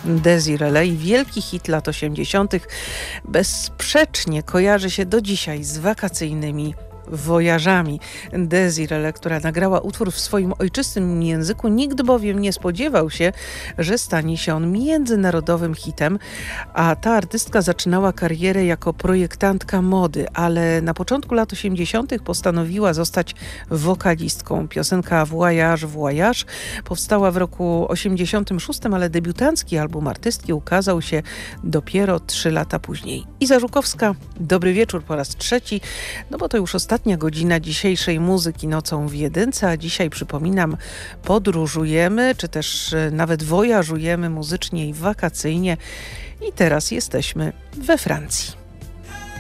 Desiree, wielki hit lat 80. bezsprzecznie kojarzy się do dzisiaj z wakacyjnymi wojażami. Desiree, która nagrała utwór w swoim ojczystym języku, nikt bowiem nie spodziewał się, że stanie się on międzynarodowym hitem, a ta artystka zaczynała karierę jako projektantka mody, ale na początku lat 80. postanowiła zostać wokalistką. Piosenka Voyage, Voyage powstała w roku 86, ale debiutancki album artystki ukazał się dopiero 3 lata później. Iza Żukowska, dobry wieczór po raz trzeci, no bo to już ostatnia godzina dzisiejszej muzyki nocą w jedynce, a dzisiaj przypominam, podróżujemy, czy też nawet wojażujemy muzycznie i wakacyjnie i teraz jesteśmy we Francji.